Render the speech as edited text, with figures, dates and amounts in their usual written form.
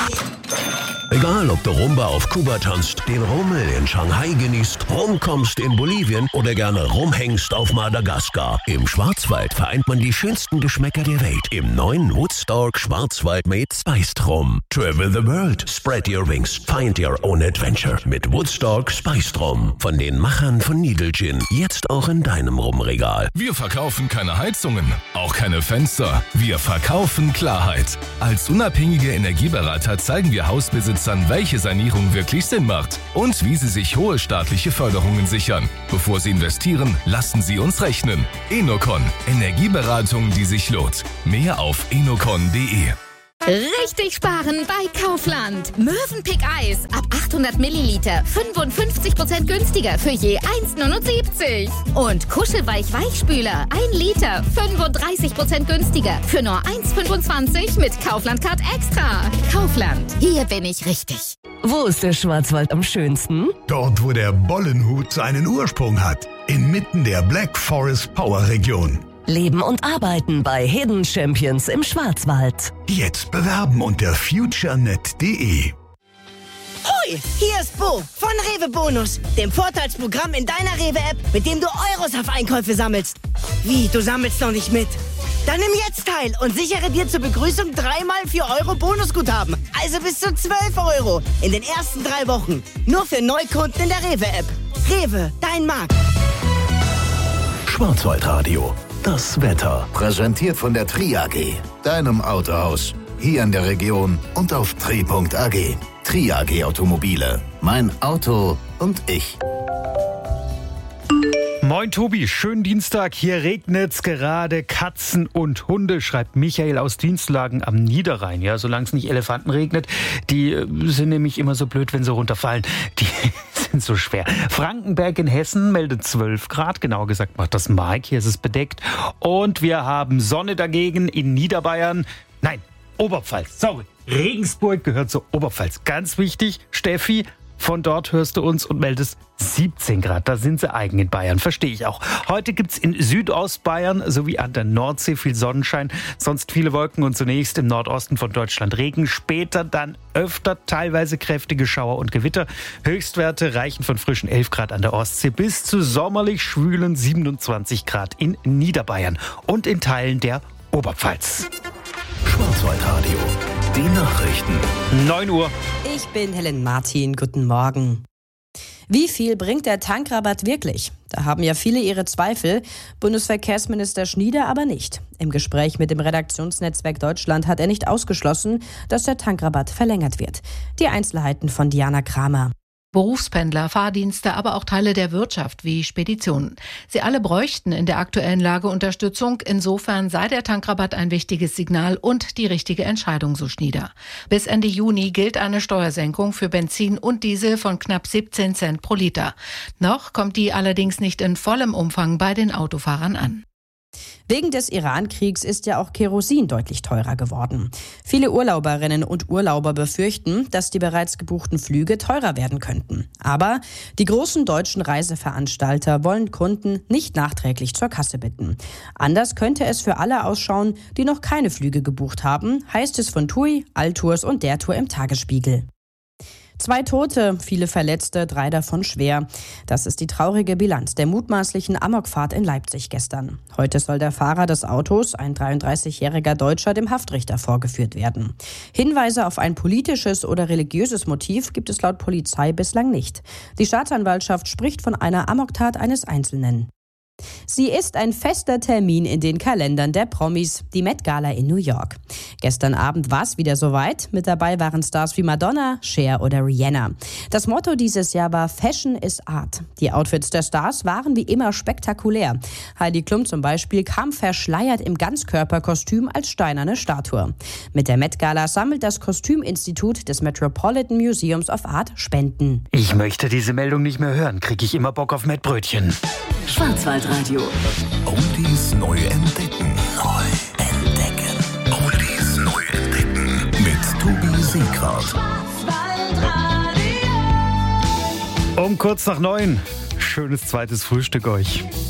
Egal, ob du Rumba auf Kuba tanzt, den Rummel in Shanghai genießt, rumkommst in Bolivien oder gerne rumhängst auf Madagaskar. Im Schwarzwald vereint man die schönsten Geschmäcker der Welt im neuen Woodstock Schwarzwald Made Spiced Rum. Travel the world, spread your wings, find your own adventure mit Woodstock Spiced Rum. Von den Machern von Needle Gin, jetzt auch in deinem Rumregal. Wir verkaufen keine Heizungen, auch keine Fenster. Wir verkaufen Klarheit. Als unabhängige Energieberater zeigen wir Hausbesitzern, welche Sanierung wirklich Sinn macht und wie sie sich hohe staatliche Förderungen sichern. Bevor sie investieren, lassen sie uns rechnen. Enocon. Energieberatung, die sich lohnt. Mehr auf enocon.de. Richtig sparen bei Kaufland. Mövenpick Eis ab 800 Milliliter 55% günstiger für je 1,79. Und Kuschelweich-Weichspüler 1 Liter 35% günstiger für nur 1,25 mit Kaufland Card Extra. Kaufland, hier bin ich richtig. Wo ist der Schwarzwald am schönsten? Dort, wo der Bollenhut seinen Ursprung hat. Inmitten der Black Forest Power Region. Leben und arbeiten bei Hidden Champions im Schwarzwald. Jetzt bewerben unter futurenet.de. Hoi, hier ist Bo von Rewe Bonus, dem Vorteilsprogramm in deiner Rewe-App, mit dem du Euros auf Einkäufe sammelst. Wie, du sammelst noch nicht mit? Dann nimm jetzt teil und sichere dir zur Begrüßung 3x 4 Euro Bonusguthaben. Also bis zu 12 Euro in den ersten 3 Wochen. Nur für Neukunden in der Rewe-App. Rewe, dein Markt. Schwarzwaldradio. Das Wetter. Präsentiert von der Tri AG, deinem Autohaus. Hier in der Region und auf tri.ag. Tri AG Automobile. Mein Auto und ich. Moin Tobi, schönen Dienstag. Hier regnet's gerade. Katzen und Hunde, schreibt Michael aus Dienstlagen am Niederrhein. Ja, solange es nicht Elefanten regnet. Die sind nämlich immer so blöd, wenn sie runterfallen. Die sind so schwer. Frankenberg in Hessen meldet 12 Grad. Genauer gesagt macht das Mike. Hier ist es bedeckt. Und wir haben Sonne dagegen in Niederbayern. Nein, Oberpfalz. Sorry. Regensburg gehört zur Oberpfalz. Ganz wichtig, Steffi. Von dort hörst du uns und meldest 17 Grad. Da sind sie eigen in Bayern, verstehe ich auch. Heute gibt's in Südostbayern sowie an der Nordsee viel Sonnenschein, sonst viele Wolken und zunächst im Nordosten von Deutschland Regen. Später dann öfter teilweise kräftige Schauer und Gewitter. Höchstwerte reichen von frischen 11 Grad an der Ostsee bis zu sommerlich schwülen 27 Grad in Niederbayern und in Teilen der Oberpfalz. Schwarzwaldradio. Die Nachrichten. 9 Uhr. Ich bin Helen Martin. Guten Morgen. Wie viel bringt der Tankrabatt wirklich? Da haben ja viele ihre Zweifel. Bundesverkehrsminister Schnieder aber nicht. Im Gespräch mit dem Redaktionsnetzwerk Deutschland hat er nicht ausgeschlossen, dass der Tankrabatt verlängert wird. Die Einzelheiten von Diana Kramer. Berufspendler, Fahrdienste, aber auch Teile der Wirtschaft wie Speditionen. Sie alle bräuchten in der aktuellen Lage Unterstützung. Insofern sei der Tankrabatt ein wichtiges Signal und die richtige Entscheidung, so Schnieder. Bis Ende Juni gilt eine Steuersenkung für Benzin und Diesel von knapp 17 Cent pro Liter. Noch kommt die allerdings nicht in vollem Umfang bei den Autofahrern an. Wegen des Iran-Kriegs ist ja auch Kerosin deutlich teurer geworden. Viele Urlauberinnen und Urlauber befürchten, dass die bereits gebuchten Flüge teurer werden könnten. Aber die großen deutschen Reiseveranstalter wollen Kunden nicht nachträglich zur Kasse bitten. Anders könnte es für alle ausschauen, die noch keine Flüge gebucht haben, heißt es von TUI, Altours und der Tour im Tagesspiegel. 2 Tote, viele Verletzte, 3 davon schwer. Das ist die traurige Bilanz der mutmaßlichen Amokfahrt in Leipzig gestern. Heute soll der Fahrer des Autos, ein 33-jähriger Deutscher, dem Haftrichter vorgeführt werden. Hinweise auf ein politisches oder religiöses Motiv gibt es laut Polizei bislang nicht. Die Staatsanwaltschaft spricht von einer Amoktat eines Einzelnen. Sie ist ein fester Termin in den Kalendern der Promis, die Met Gala in New York. Gestern Abend war es wieder soweit. Mit dabei waren Stars wie Madonna, Cher oder Rihanna. Das Motto dieses Jahr war Fashion is Art. Die Outfits der Stars waren wie immer spektakulär. Heidi Klum zum Beispiel kam verschleiert im Ganzkörperkostüm als steinerne Statue. Mit der Met Gala sammelt das Kostüminstitut des Metropolitan Museums of Art Spenden. Ich möchte diese Meldung nicht mehr hören. Kriege ich immer Bock auf Mettbrötchen. Schwarzwaldradio. Oldies neu entdecken. Oldies neu entdecken. Mit Tobi Seegrad. Um kurz nach 9. Schönes zweites Frühstück euch.